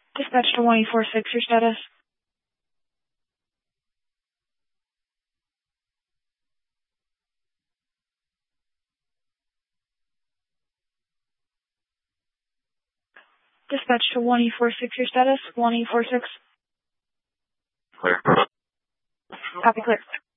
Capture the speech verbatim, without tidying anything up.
Dispatch to one E four six, your status. Dispatch to one E four six, your status. one E four six. Clear. Copy, clear.